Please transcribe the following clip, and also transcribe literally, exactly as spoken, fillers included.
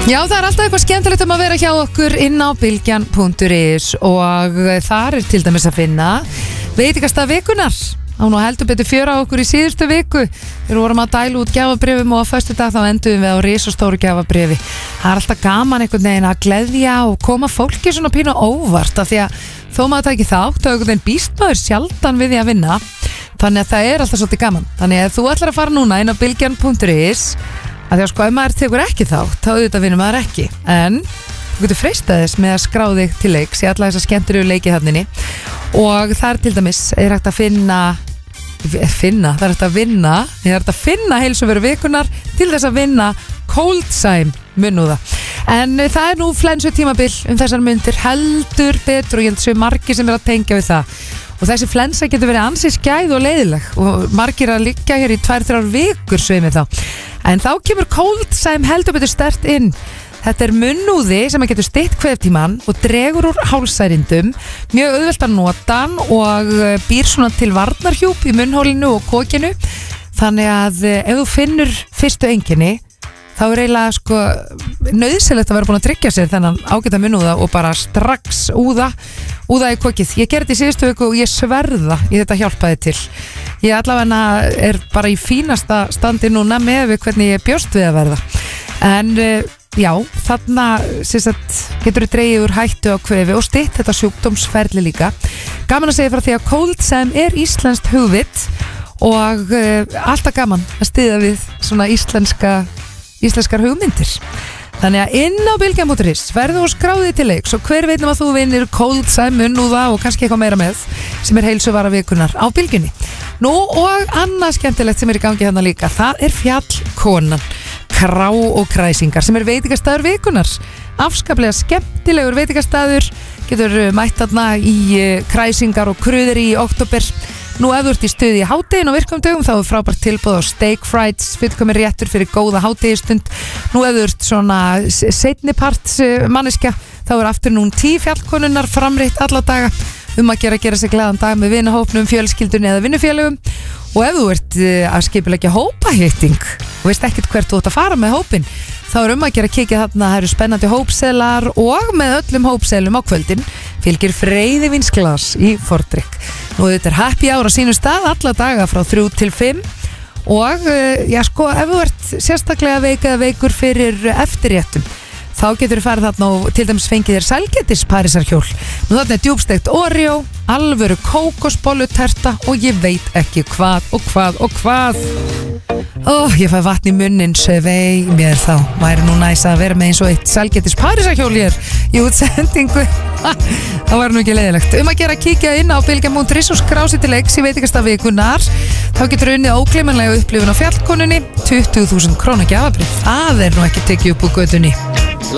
Já, það er alltaf eitthvað skemmtilegt um að vera hjá okkur inn á bylgjan punktur is og þar er til dæmis að finna veitingastað vikunar. Á nú heldur betur fjöra okkur í síðustu viku. Við vorum að dæla út gjafabréfum og á föstudag þá endum við á risastóru gjafabréfi. Það er alltaf gaman einhvern veginn að gleðja og koma fólki svona pínu óvart af því að þó maður taki þátt og einhvern veginn býst maður sjaldan við því að vinna. Þannig að það er alltaf svolítið gaman. Þannig að þú ætlar að fara núna inn á bylgjan punktur is að því að sko ef maður tekur ekki þátt þá auðvitað vinnur maður ekki. En þú getur freistað þess með að skrá þig til leiks í alla þessar skemmtilegu leiki þarninni og þar til dæmis er hægt að finna finna, það er hægt að vinna það er hægt að finna heilsuveru vikunar til þess að vinna Coldsime munnúða. En það er nú flensu tímabil um þessar myndir heldur betur og ég held að séu margir sem er að tengja við það og þessi flensa getur verið ansi skæð og leiðileg og margir að liggja hér í tvær til þrjár vikur sveimi þá. En þá kemur Coldsime heldur betur sterkt inn. Þetta er munnúði sem að getur stytt kveftíman og dregur úr hálsærindum, mjög auðvelt að nota og býr svona til varnarhjúp í munnhólinu og kokinu. Þannig að ef þú finnur fyrstu einkenni, þá er eiginlega sko nauðsynlegt að vera búin að tryggja sér þennan ágæta munnúða og bara strax úða, úða í kokið. Ég gerði þetta í síðustu viku og ég sverða í þetta hjálpaði til. Ég allavega er bara í fínasta standi núna með við hvernig ég bjóst við að verða. En já, þarna sagt, getur þú dreigið úr hættu á kvefi og stytt þetta sjúkdómsferli líka. Gaman að segja frá því að Coldsime er íslenskt hugvit og uh, alltaf gaman að styðja við svona íslenska íslenskar hugmyndir. Þannig að inn á bylgjan punktur is verðu og skráði til leiks og hver veitum að þú vinnir Coldsime munnúða og kannski eitthvað meira með sem er heilsuvara vikunar á bylgjunni. Nú og annað skemmtilegt sem er í gangi hérna líka, það er Fjallkonan Krá og Kræsingar sem er veitingastæður vikunar. Afskaplega skemmtilegur veitingastæður, getur mætt þarna í kræsingar og kruðir í október. Nú ef þú ert í stuði í hádegin og virkum dögum þá er frábært tilboð á steak fries, fullkomin réttur fyrir góða hádegistund. Nú ef þú ert svona seinniparts manneskja þá er afturnoon tea Fjallkonunnar framreitt alla daga um að gera, gera sig gleðan dag með vinahópnum, fjölskyldunni eða vinnufélögum. Og ef þú ert að skipuleggja hópahitting og veist ekkert hvert þú ert að fara með hópin, þá er um að gera að kíkja þarna, það eru spennandi hópselar og með öllum hópselum á kvöldin fylgir freyðivínsglas í fordrykk. Nú þetta er happy hour á sínum stað alla daga frá þrjú til fimm og já sko, ef þú ert sérstaklega veik eða veikur fyrir eftirréttum þá getur þú farið þarna og til dæmis fengið þér sælgætis parísarhjól. Nú þarna er djúbsteikt Oreo, alvöru kókosbolluterta og ég veit ekki hvað og hvað og hvað. Ó, ég fæ vatn í munnin, svei mér þá. Væri nú næs að vera með eins og eitt sælgætis parísarhjól hér í útsendingu. Það var nú ekki leiðilegt. Um að gera að kíkja inn á bylgjan punktur is og skrá sig til leiks í veitingastað vikunar. Þá getur unnið ógleymanlega upplifun á Fjallkonunni, tuttugu þúsund króna gjafabréf. Það er nú ekki tekið upp úr götunni.